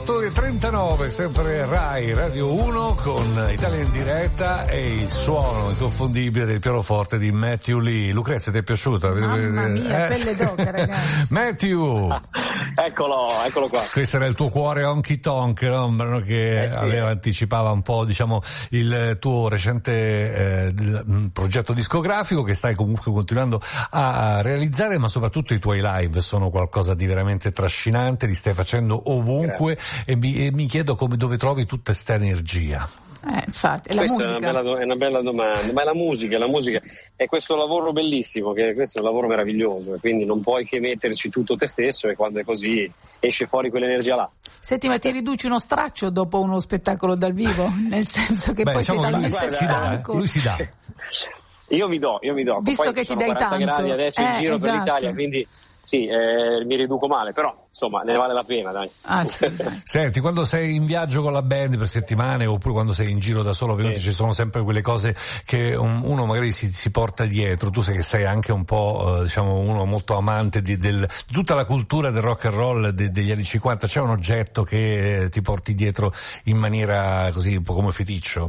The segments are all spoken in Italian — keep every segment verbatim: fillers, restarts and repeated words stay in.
otto e trentanove, sempre Rai Radio uno con Italia in diretta e il suono inconfondibile del pianoforte di Matthew Lee. Lucrezia, ti è piaciuto? Mamma mia, eh? pelle d'oca, ragazzi. Matthew! Eccolo, eccolo qua. Questo era il tuo cuore honky tonk, no? Un brano che eh sì. aveva anticipava un po', diciamo, il tuo recente eh, progetto discografico che stai comunque continuando a realizzare, ma soprattutto i tuoi live sono qualcosa di veramente trascinante, li stai facendo ovunque e mi, e mi chiedo come, dove trovi tutta questa energia. Eh, infatti, la Questa musica. È una, bella, è una bella domanda, ma è la musica, la musica è questo lavoro bellissimo, che questo è un lavoro meraviglioso, e quindi non puoi che metterci tutto te stesso, e quando è così esce fuori quell'energia là. Senti, ma ti riduci uno straccio dopo uno spettacolo dal vivo? Nel senso che Beh, poi diciamo sei lui, talmente si dà, stanco. lui si dà. Io mi do, io mi do. Visto Poi che ti sono dai quaranta tanto. gradi adesso in Eh, giro esatto. per l'Italia, quindi sì, eh, mi riduco male, però insomma ne vale la pena, dai. Ah, sì. Senti, quando sei in viaggio con la band per settimane oppure quando sei in giro da solo, ovviamente sì. ci sono sempre quelle cose che un, uno magari si, si porta dietro. Tu sai che sei anche un po', eh, diciamo, uno molto amante di, del, di tutta la cultura del rock and roll de, degli anni cinquanta. C'è un oggetto che eh, ti porti dietro in maniera così un po' come feticcio?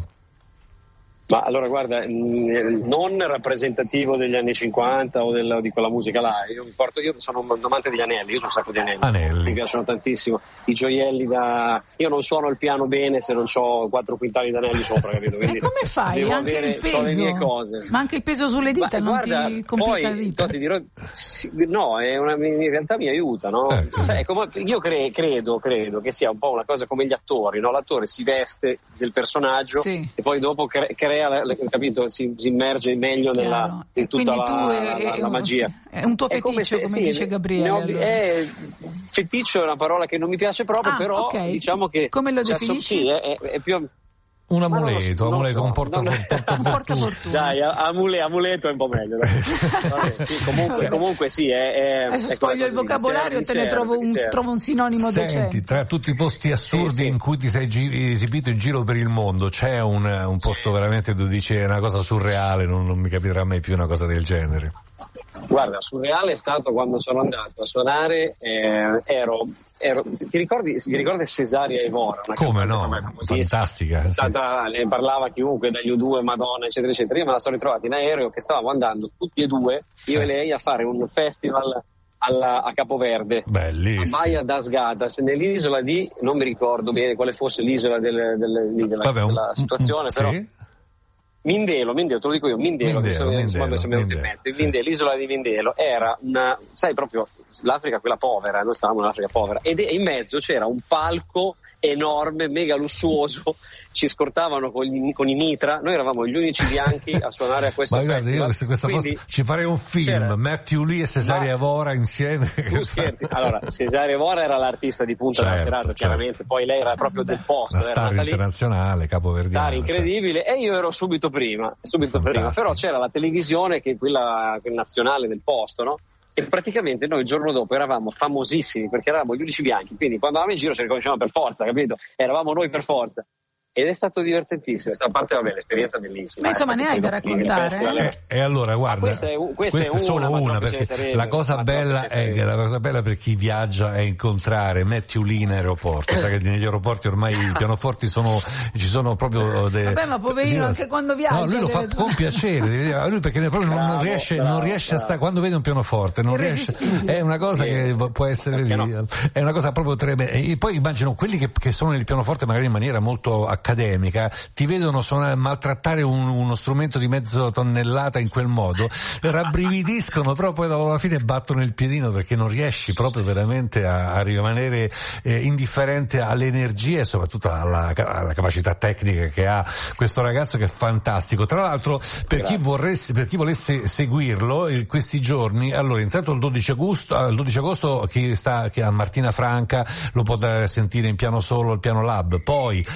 Ma allora guarda, mh, non rappresentativo degli anni cinquanta o del, di quella musica là, io, mi porto, io sono un amante degli anelli, io ho un sacco di anelli, Anelli. mi piacciono tantissimo, i gioielli da... io non suono il piano bene se non ho quattro quintali d'anelli sopra, capito? Quindi E come fai? devo Anche avere, il peso? ho le mie cose. Ma anche il peso sulle dita Ma, non guarda, ti complica poi, la vita? ti dirò, sì, no, è una, in realtà mi aiuta, no? Eh, Sai, come, io cre, credo, credo che sia un po' una cosa come gli attori, no? L'attore si veste del personaggio Sì. e poi dopo cre, crea, la, la, capito? Si, si immerge meglio nella, in E tutta quindi la, tu è, la, è la un, magia. È un tuo È come feticcio, come, se- sì, dice Gabriele. ne ho- allora. è, feticcio è una parola che non mi piace proprio, Ah, però ok. diciamo che Come lo cioè, definisci? Sì, è, è, è più Un Ma non lo so, amuleto, non lo amuleto, so. un porta, Non- porta, Un portafortuna. Dai, amule, amuleto è un po' meglio. Dai. Vabbè, sì, comunque, comunque sì, è, è Adesso è sfoglio il così, mi vocabolario e te serve, ne mi trovo serve, mi un, serve. trovo un sinonimo Senti, decente. tra tutti i posti assurdi Sì, sì. in cui ti sei gi- esibito in giro per il mondo, c'è un, un posto Sì. veramente dove dici è una cosa surreale, non, non mi capiterà mai più una cosa del genere. Guarda, surreale è stato quando sono andato a suonare, eh, ero, ero, ti ricordi, ti ricordi Cesaria Evora? Una Come cantante no? famosissima? Fantastica. È sì. stata, ne parlava chiunque, dagli U due, Madonna, eccetera, eccetera. Io me la sono ritrovata in aereo che stavamo andando tutti e due, io Eh. e lei, a fare un festival alla, a Capoverde. Bellissimo. A Baia das Gatas, nell'isola di, non mi ricordo bene quale fosse l'isola del, del, lì della, Vabbè, un- della situazione, un- però... sì? Mindelo, Mindelo, te lo dico io, Mindelo, Mindelo, che sono, Mindelo, insomma, mi è venuto in Mindelo, mente. sì. Mindelo, l'isola di Mindelo era una, sai, proprio l'Africa quella povera, noi stavamo nell'Africa povera, ed in mezzo c'era un palco enorme, mega lussuoso, ci scortavano con, gli, con i mitra, noi eravamo gli unici bianchi a suonare a questo Ma guarda, festival. io questa, questa Quindi, cosa, ci farei un film, c'era- Matthew Lee e Cesaria Ma- Evora insieme. Tu scherzi, allora Cesaria Evora era l'artista di punta della Certo, serata, certo. chiaramente, poi lei era proprio del posto, Una era star nata lì. internazionale, capoverdiana. Star incredibile, e io ero subito prima, subito prima, Fantastico. però c'era la televisione che è quella, quella nazionale del posto, no? E praticamente noi il giorno dopo eravamo famosissimi perché eravamo gli unici bianchi, quindi quando andavamo in giro ci riconoscevamo per forza, capito? Eravamo noi per forza. Ed è stato divertentissimo, a parte vabbè, l'esperienza bellissima. Ma insomma, eh, ne hai da perché il raccontare, festival eh? è- E allora guarda, questa è un- questa è è solo una, ma una, troppi ce perché ne sarebbero, la cosa ma bella troppi ce ne è che sarebbero. la cosa bella per chi viaggia è incontrare Matthew Lee in aeroporto. Sai che negli aeroporti ormai i pianoforti sono, ci sono proprio de, Vabbè, ma poverino, anche quando viaggia No, lui lo fa deve- con piacere, lui perché proprio non, non Bravo, riesce, bravo, non riesce a bravo. stare, quando vede un pianoforte, non riesce, Irresistibile. è una cosa Sì. che può essere, Perché vedi, no? è una cosa proprio tremenda. E poi immagino quelli che, che sono nel pianoforte magari in maniera molto accademica, ti vedono suonare, maltrattare un, uno strumento di mezzo tonnellata in quel modo, rabbrividiscono, però poi alla fine battono il piedino perché non riesci proprio veramente a, a rimanere eh, indifferente alle energie e soprattutto alla, alla capacità tecnica che ha questo ragazzo, che è fantastico. Tra l'altro, per chi vorresse, per chi volesse seguirlo in questi giorni, allora intanto il dodici agosto, il dodici agosto chi sta chi a Martina Franca lo potrà sentire in piano solo al Piano Lab, poi a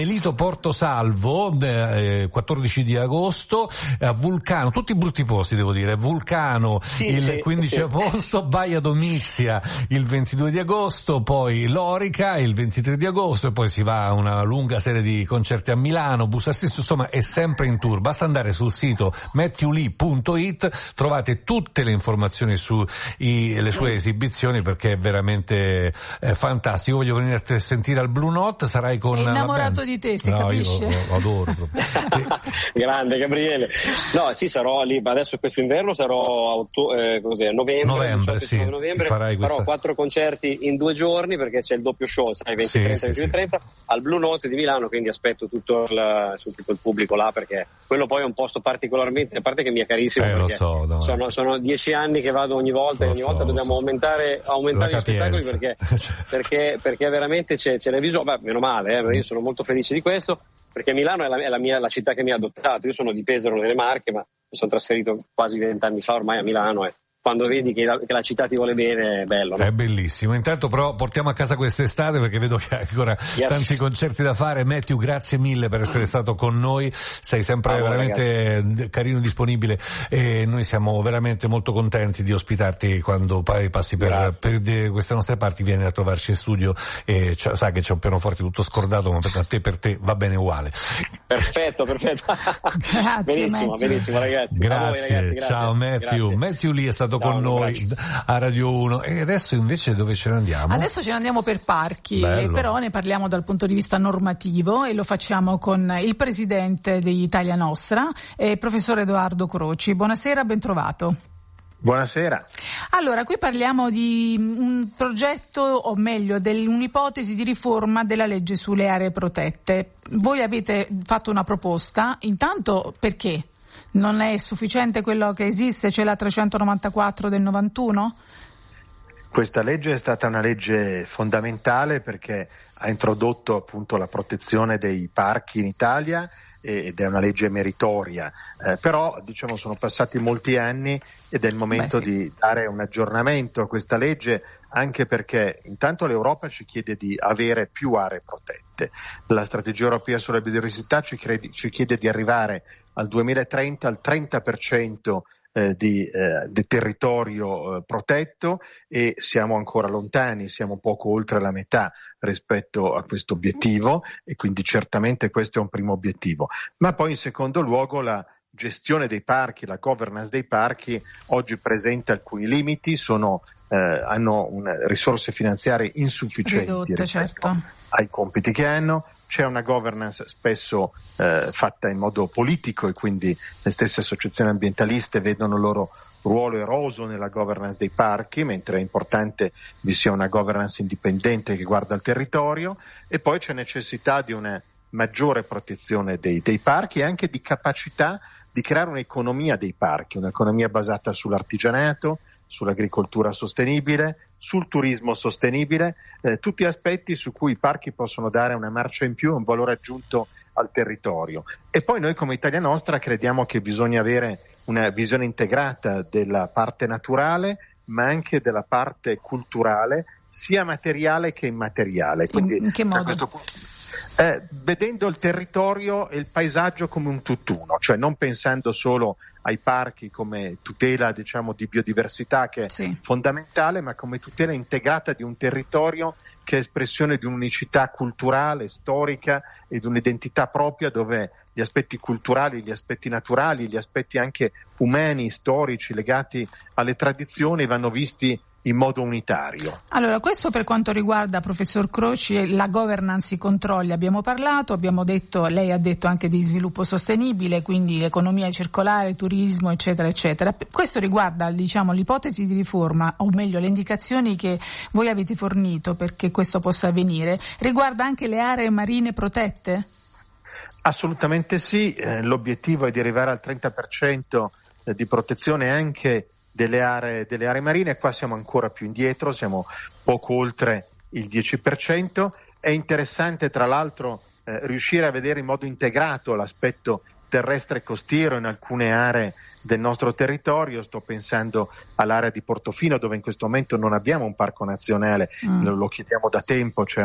Melito Porto Salvo, eh, quattordici di agosto, a Vulcano, tutti brutti posti devo dire, Vulcano sì, il sì, quindici sì. agosto, Baia Domizia il ventidue di agosto, poi Lorica il ventitré di agosto e poi si va a una lunga serie di concerti a Milano, Busto Arsizio, insomma è sempre in tour. Basta andare sul sito matthew lee punto it, trovate tutte le informazioni su i, le sue esibizioni, perché è veramente eh, fantastico. Voglio venire a sentire al Blue Note, sarai con è innamorato la band. di te, si no, capisce? Io lo adoro proprio. Grande Gabriele. No, sì, sarò lì, ma adesso questo inverno sarò a otto, eh, cos'è, novembre, novembre, sì, novembre farai questa... farò quattro concerti in due giorni perché c'è il doppio show, sai, venti sì, trenta, sì, venti sì. trenta al Blue Note di Milano, quindi aspetto tutto il, tutto il pubblico là, perché quello poi è un posto particolarmente, a parte che mi è carissimo, eh, perché so, no, sono, sono dieci anni che vado ogni volta lo e ogni so, volta dobbiamo so. aumentare, aumentare La gli spettacoli capienza. perché, perché, perché veramente c'è, c'è l'avviso, beh, meno male, eh, io sono molto felice di questo, perché Milano è la, è la mia la città che mi ha adottato. Io sono di Pesaro nelle Marche, ma mi sono trasferito quasi vent'anni fa ormai a Milano e quando vedi che la, che la città ti vuole bene è bello, no? È bellissimo. Intanto però portiamo a casa quest'estate, perché vedo che hai ancora yes. tanti concerti da fare. Matthew, grazie mille per essere stato con noi, sei sempre ah, veramente ragazzi. carino e disponibile e noi siamo veramente molto contenti di ospitarti quando poi passi per, per de, queste nostre parti, vieni a trovarci in studio e c- sa che c'è un pianoforte tutto scordato, ma per a te per te va bene uguale. Perfetto, perfetto. Grazie, benissimo, Matthew. benissimo ragazzi. Grazie, voi, ragazzi, grazie. ciao Matthew. Grazie. Matthew Lee è stato Ciao, con noi a Radio uno e adesso invece dove ce ne andiamo? Adesso ce ne andiamo per parchi, Bello. però ne parliamo dal punto di vista normativo e lo facciamo con il presidente di Italia Nostra, eh, professor Edoardo Croci. Buonasera, ben trovato. Buonasera. Allora, qui parliamo di un progetto, o meglio, di un'ipotesi di riforma della legge sulle aree protette. Voi avete fatto una proposta, intanto perché? Non è sufficiente quello che esiste, c'è la trecentonovantaquattro del novantuno? Questa legge è stata una legge fondamentale perché ha introdotto appunto la protezione dei parchi in Italia ed è una legge meritoria, eh, però diciamo sono passati molti anni ed è il momento Beh, sì. di dare un aggiornamento a questa legge, anche perché intanto l'Europa ci chiede di avere più aree protette, la strategia europea sulla biodiversità ci, credi, ci chiede di arrivare al duemilatrenta al trenta per cento Eh, di, eh, di territorio eh, protetto e siamo ancora lontani, siamo poco oltre la metà rispetto a questo obiettivo e quindi certamente questo è un primo obiettivo. Ma poi in secondo luogo la gestione dei parchi, la governance dei parchi oggi presenta alcuni limiti, sono, eh, hanno una, risorse finanziarie insufficienti Ridotte, rispetto certo. ai compiti che hanno. C'è una governance spesso eh, fatta in modo politico e quindi le stesse associazioni ambientaliste vedono il loro ruolo eroso nella governance dei parchi, mentre è importante vi sia una governance indipendente che guarda il territorio, e poi c'è necessità di una maggiore protezione dei, dei parchi e anche di capacità di creare un'economia dei parchi, un'economia basata sull'artigianato, sull'agricoltura sostenibile, sul turismo sostenibile, eh, tutti aspetti su cui i parchi possono dare una marcia in più, un valore aggiunto al territorio. E poi noi come Italia Nostra crediamo che bisogna avere una visione integrata della parte naturale, ma anche della parte culturale, sia materiale che immateriale. Quindi, in, in che modo? A questo punto, eh, vedendo il territorio e il paesaggio come un tutt'uno, cioè non pensando solo ai parchi come tutela, diciamo, di biodiversità che sì. è fondamentale, ma come tutela integrata di un territorio che è espressione di un'unicità culturale, storica e di un'identità propria, dove gli aspetti culturali, gli aspetti naturali, gli aspetti anche umani, storici, legati alle tradizioni vanno visti in modo unitario. Allora, questo per quanto riguarda, professor Croci, la governance, i controlli, abbiamo parlato, abbiamo detto, lei ha detto anche di sviluppo sostenibile, quindi economia circolare, turismo, eccetera, eccetera. Questo riguarda, diciamo, l'ipotesi di riforma, o meglio le indicazioni che voi avete fornito perché questo possa avvenire, riguarda anche le aree marine protette? Assolutamente sì, eh, l'obiettivo è di arrivare al trenta per cento di protezione anche delle aree, delle aree marine. Qua siamo ancora più indietro, siamo poco oltre il dieci per cento. È interessante tra l'altro eh, riuscire a vedere in modo integrato l'aspetto terrestre e costiero in alcune aree del nostro territorio. Sto pensando all'area di Portofino, dove in questo momento non abbiamo un parco nazionale, mm. lo, lo chiediamo da tempo, c'è un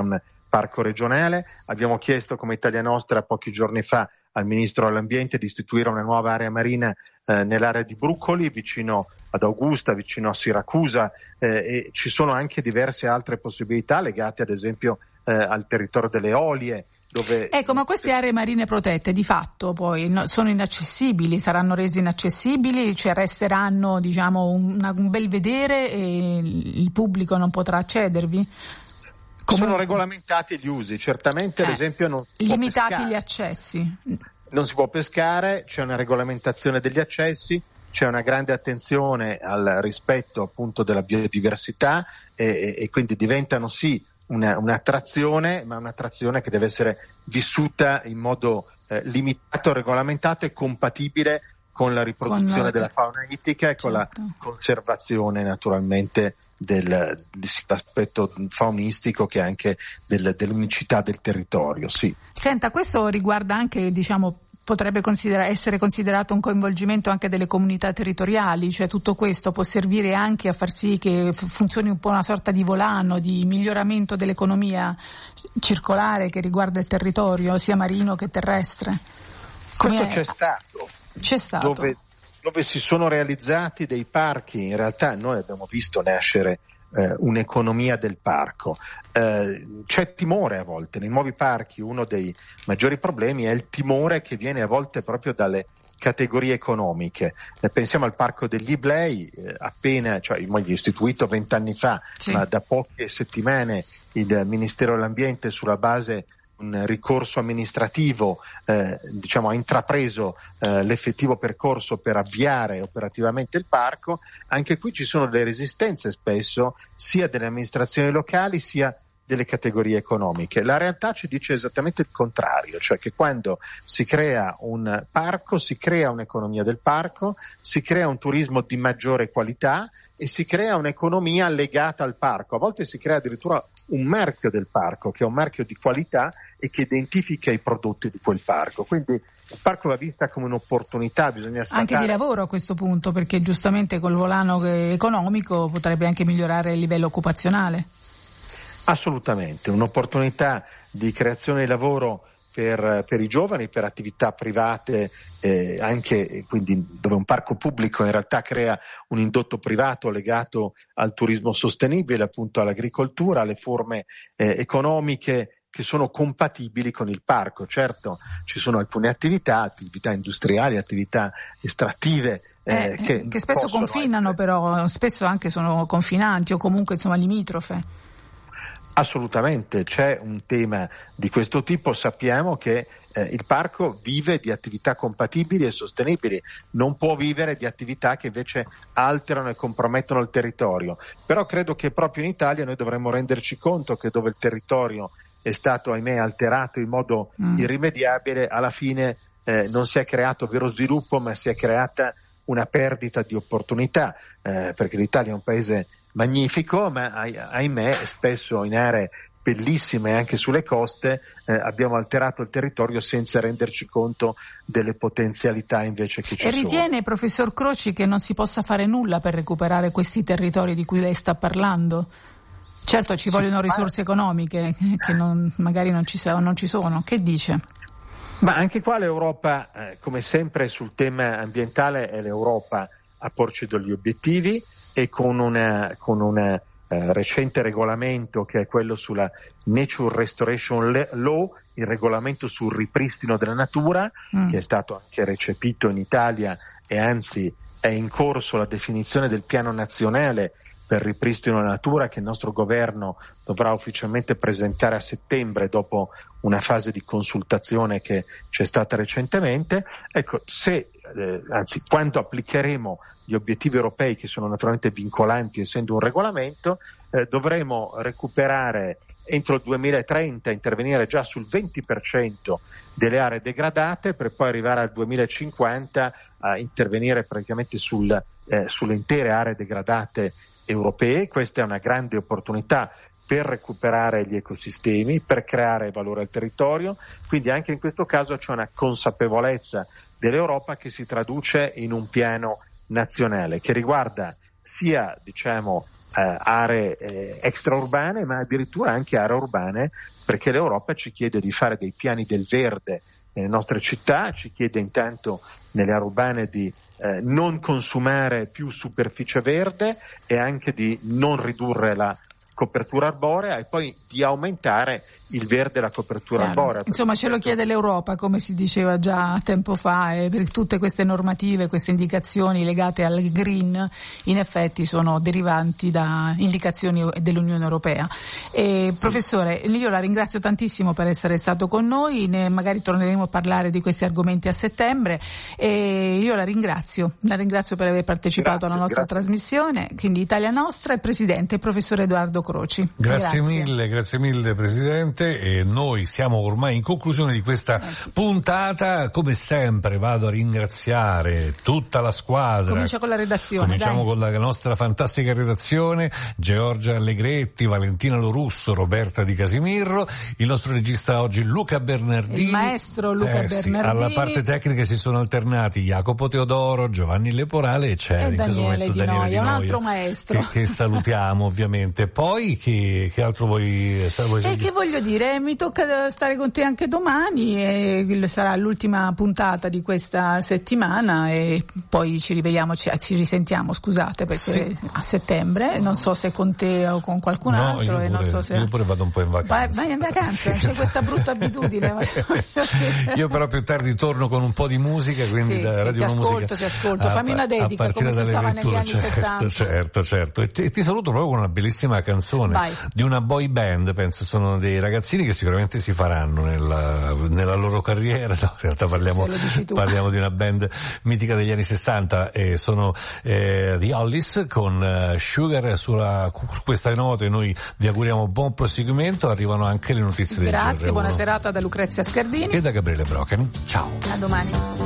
parco regionale. Abbiamo chiesto come Italia Nostra pochi giorni fa al Ministro dell'Ambiente di istituire una nuova area marina eh, nell'area di Bruccoli, vicino ad Augusta, vicino a Siracusa, eh, e ci sono anche diverse altre possibilità legate ad esempio eh, al territorio delle Eolie. Dove... Ecco, ma queste aree marine protette di fatto poi no, sono inaccessibili, saranno rese inaccessibili, cioè resteranno diciamo un, un bel vedere e il pubblico non potrà accedervi? Comunque... Sono regolamentati gli usi, certamente eh, ad esempio non si limitati può pescare. Gli accessi. Non si può pescare, c'è una regolamentazione degli accessi, c'è una grande attenzione al rispetto appunto della biodiversità e, e, e quindi diventano sì una, un'attrazione, ma un'attrazione che deve essere vissuta in modo eh, limitato, regolamentato e compatibile con la riproduzione con... della fauna ittica e certo. con la conservazione naturalmente del, dell'aspetto faunistico che anche del, dell'unicità del territorio. Sì. Senta, questo riguarda anche, diciamo, potrebbe considera- essere considerato un coinvolgimento anche delle comunità territoriali, cioè tutto questo può servire anche a far sì che f- funzioni un po' una sorta di volano, di miglioramento dell'economia circolare che riguarda il territorio, sia marino che terrestre. Com'è? Questo c'è stato. C'è stato. Dove, dove si sono realizzati dei parchi, in realtà noi abbiamo visto nascere eh, un'economia del parco. Eh, c'è timore a volte, nei nuovi parchi uno dei maggiori problemi è il timore che viene a volte proprio dalle categorie economiche. Eh, pensiamo al parco degli Iblei, eh, appena, cioè istituito vent'anni fa, sì. ma da poche settimane il Ministero dell'Ambiente sulla base un ricorso amministrativo eh, diciamo ha intrapreso eh, l'effettivo percorso per avviare operativamente il parco. Anche qui ci sono delle resistenze spesso sia delle amministrazioni locali sia delle categorie economiche. La realtà ci dice esattamente il contrario, cioè che quando si crea un parco si crea un'economia del parco, si crea un turismo di maggiore qualità e si crea un'economia legata al parco. A volte si crea addirittura un marchio del parco, che è un marchio di qualità e che identifica i prodotti di quel parco. Quindi il parco va vista come un'opportunità, bisogna sfatare. Anche di lavoro a questo punto, perché giustamente col volano economico potrebbe anche migliorare il livello occupazionale. Assolutamente, un'opportunità di creazione di lavoro per, per i giovani, per attività private, eh, anche quindi dove un parco pubblico in realtà crea un indotto privato legato al turismo sostenibile, appunto all'agricoltura, alle forme eh, economiche che sono compatibili con il parco. Certo, ci sono alcune attività, attività industriali, attività estrattive, eh, eh, che, che spesso confinano, essere... però spesso anche sono confinanti o comunque insomma limitrofe. Assolutamente, c'è un tema di questo tipo. Sappiamo che eh, il parco vive di attività compatibili e sostenibili, non può vivere di attività che invece alterano e compromettono il territorio. Però credo che proprio in Italia noi dovremmo renderci conto che dove il territorio è stato, ahimè, alterato in modo mm. irrimediabile, alla fine eh, non si è creato vero sviluppo, ma si è creata una perdita di opportunità, eh, perché l'Italia è un paese magnifico, ma ahimè spesso in aree bellissime anche sulle coste eh, abbiamo alterato il territorio senza renderci conto delle potenzialità invece che ci e sono. E ritiene, professor Croci, che non si possa fare nulla per recuperare questi territori di cui lei sta parlando? Certo, ci sì, vogliono risorse ma... economiche che non, magari non ci, non ci sono. Che dice? Ma anche qua l'Europa, eh, come sempre sul tema ambientale, è l'Europa a porci degli obiettivi, e con una con un eh, recente regolamento che è quello sulla Nature Restoration Law, il regolamento sul ripristino della natura, mm. che è stato anche recepito in Italia e anzi è in corso la definizione del piano nazionale per il ripristino della natura che il nostro governo dovrà ufficialmente presentare a settembre dopo una fase di consultazione che c'è stata recentemente. Ecco, se eh, anzi quando applicheremo gli obiettivi europei, che sono naturalmente vincolanti essendo un regolamento, eh, dovremo recuperare entro il duemilatrenta, intervenire già sul venti per cento delle aree degradate, per poi arrivare al duemilacinquanta a intervenire praticamente sul, eh, sulle intere aree degradate europee. Questa è una grande opportunità per recuperare gli ecosistemi, per creare valore al territorio, quindi anche in questo caso c'è una consapevolezza dell'Europa che si traduce in un piano nazionale che riguarda sia diciamo eh, aree eh, extraurbane, ma addirittura anche aree urbane, perché l'Europa ci chiede di fare dei piani del verde nelle nostre città, ci chiede intanto nelle aree urbane di eh, non consumare più superficie verde e anche di non ridurre la copertura arborea e poi di aumentare il verde e la copertura Chiaro. arborea. Insomma, ce lo chiede l'Europa, come si diceva già tempo fa, e per tutte queste normative, queste indicazioni legate al green, in effetti sono derivanti da indicazioni dell'Unione Europea. E, sì. Professore, io la ringrazio tantissimo per essere stato con noi, ne magari torneremo a parlare di questi argomenti a settembre, e io la ringrazio, la ringrazio per aver partecipato grazie, alla nostra grazie. trasmissione, quindi Italia Nostra, e Presidente, professore Edoardo Croci. Grazie, grazie. mille, grazie mille Presidente. E noi siamo ormai in conclusione di questa puntata. Come sempre vado a ringraziare tutta la squadra. Comincia con la redazione. Cominciamo dai. con la nostra fantastica redazione: Giorgia Allegretti, Valentina Lorusso, Roberta Di Casimirro, il nostro regista oggi Luca Bernardini, il maestro Luca eh, sì, Bernardini. alla parte tecnica si sono alternati Jacopo Teodoro, Giovanni Leporale e c'è e in questo Daniele momento Di Daniele Noia, Di un Noia, altro maestro che, che salutiamo ovviamente. Poi che, che altro vuoi, vuoi e che voglio dire, mi tocca stare con te anche domani, e sarà l'ultima puntata di questa settimana, e poi ci rivediamo, ci, ci risentiamo, scusate, perché sì. a settembre, non so se con te o con qualcun no, altro, io pure, e non so se io pure vado un po' in vacanza. Vai, vai in vacanza, sì. C'è questa brutta abitudine. Io però più tardi torno con un po' di musica, quindi sì, da sì, Radio ti ascolto, Musica. ti ascolto, A, fammi una dedica come si usava negli anni certo, settanta. Certo, certo, e ti, e ti saluto proprio con una bellissima canzone vai. Di una boy band, penso sono dei ragazzini che sicuramente si faranno nella, nella loro carriera, no, in realtà parliamo, parliamo di una band mitica degli anni sessanta, e sono eh, The Hollies con uh, Sugar. Sulla, su questa note noi vi auguriamo buon proseguimento, arrivano anche le notizie del giorno. Grazie, buona serata da Lucrezia Scardini e da Gabriele Brocani. Ciao. A domani.